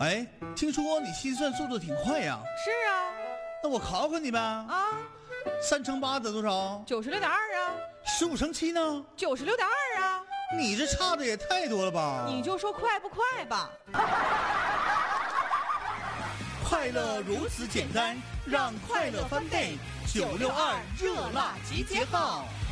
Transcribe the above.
哎，听说你心算速度挺快呀？ 是啊。 那我考考你呗。 啊 ，3乘8得多少 ？96.2啊。 15乘7呢 ？96.2啊。 你这差的也太多了吧？ 你就说快不快吧。 快乐如此简单，让快乐翻倍。962热辣集结号。